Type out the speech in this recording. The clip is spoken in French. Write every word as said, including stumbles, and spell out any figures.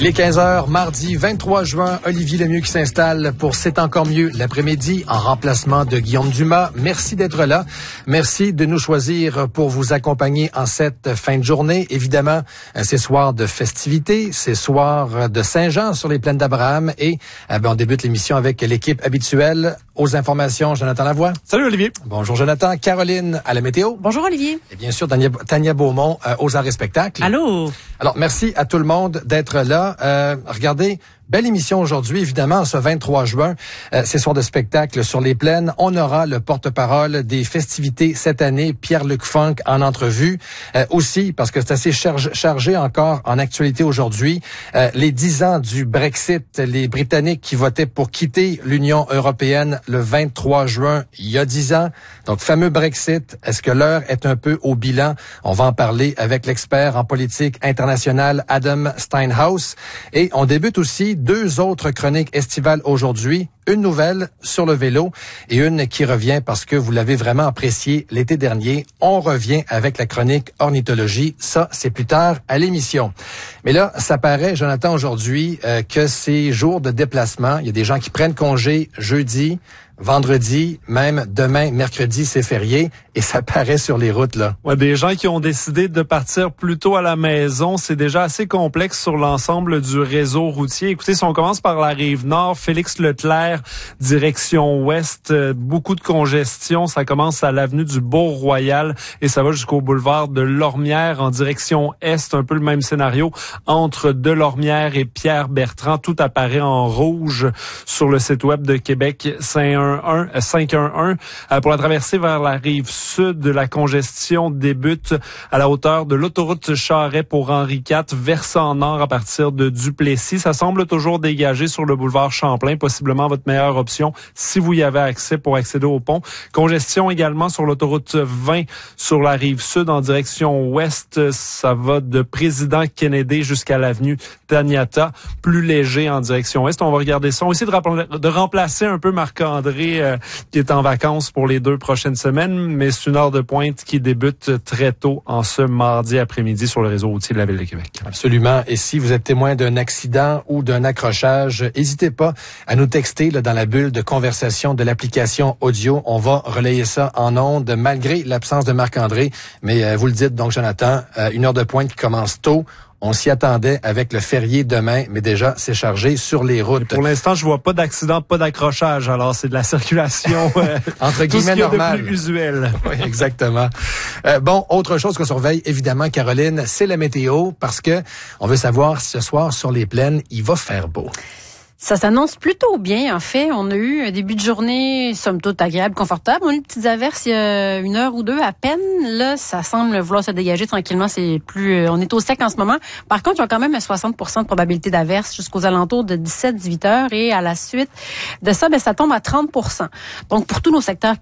Il est quinze heures, mardi vingt-trois juin. Olivier Lemieux qui s'installe pour C'est encore mieux l'après-midi en remplacement de Guillaume Dumas. Merci d'être là. Merci de nous choisir pour vous accompagner en cette fin de journée. Évidemment, ces soirs de festivités, ces soirs de Saint-Jean sur les plaines d'Abraham. Et eh bien, on débute l'émission avec l'équipe habituelle. Aux informations, Jonathan Lavoie. Salut Olivier. Bonjour Jonathan. Caroline à la météo. Bonjour Olivier. Et bien sûr, Tania, Tania Beaumont euh, aux arts et spectacles. Allô. Alors, merci à tout le monde d'être là. Euh, regardez, belle émission aujourd'hui, évidemment, ce vingt-trois juin, euh, ces soirs de spectacle sur les plaines. On aura le porte-parole des festivités cette année, Pierre-Luc Funk, en entrevue. Euh, aussi, parce que c'est assez chargé, chargé encore en actualité aujourd'hui, euh, les dix ans du Brexit, les Britanniques qui votaient pour quitter l'Union européenne le vingt-trois juin, il y a dix ans. Donc, fameux Brexit, est-ce que l'heure est un peu au bilan? On va en parler avec l'expert en politique internationale, Adam Steinhaus. Et on débute aussi deux autres chroniques estivales aujourd'hui. Une nouvelle sur le vélo et une qui revient parce que vous l'avez vraiment apprécié l'été dernier. On revient avec la chronique ornithologie. Ça, c'est plus tard à l'émission. Mais là, ça paraît, Jonathan, aujourd'hui, euh, que c'est jour de déplacement. Il y a des gens qui prennent congé jeudi, vendredi, même demain, mercredi, c'est férié. Et ça paraît sur les routes, là. Ouais, des gens qui ont décidé de partir plus tôt à la maison. C'est déjà assez complexe sur l'ensemble du réseau routier. Écoutez, si on commence par la rive nord, Félix Leclerc, direction ouest, euh, beaucoup de congestion. Ça commence à l'avenue du Beau-Royal et ça va jusqu'au boulevard de Lormière en direction est. Un peu le même scénario entre Delormière et Pierre-Bertrand. Tout apparaît en rouge sur le site web de Québec cinq un un. Euh, pour la traversée vers la rive sud, la congestion débute à la hauteur de l'autoroute Charret pour Henri quatre, versant nord à partir de Duplessis. Ça semble toujours dégagé sur le boulevard Champlain, possiblement votre meilleure option si vous y avez accès pour accéder au pont. Congestion également sur l'autoroute vingt sur la rive sud en direction ouest. Ça va de Président Kennedy jusqu'à l'avenue Taniata, plus léger en direction ouest. On va regarder ça. On va essayer de, rappla- de remplacer un peu Marc-André euh, qui est en vacances pour les deux prochaines semaines, mais c'est une heure de pointe qui débute très tôt en ce mardi après-midi sur le réseau routier de la Ville de Québec. Absolument. Et si vous êtes témoin d'un accident ou d'un accrochage, n'hésitez pas à nous texter là, dans la bulle de conversation de l'application audio. On va relayer ça en ondes malgré l'absence de Marc-André. Mais euh, vous le dites donc, Jonathan, euh, une heure de pointe qui commence tôt. On s'y attendait avec le férié demain, mais déjà, c'est chargé sur les routes. Pour l'instant, je vois pas d'accident, pas d'accrochage. Alors, c'est de la circulation euh, entre guillemets normale. De plus usuel. Oui, exactement. Euh, bon, autre chose qu'on surveille, évidemment, Caroline, c'est la météo, parce que on veut savoir si ce soir, sur les plaines, il va faire beau. Ça s'annonce plutôt bien, en fait. On a eu un début de journée, somme toute, agréable, confortable. On a eu des petites averses il y a une heure ou deux à peine. Là, ça semble vouloir se dégager tranquillement. C'est plus, on est au sec en ce moment. Par contre, il y a quand même soixante pour cent de probabilité d'averse jusqu'aux alentours de dix-sept à dix-huit heures. Et à la suite de ça, ben, ça tombe à trente pour cent. Donc, pour tous nos secteurs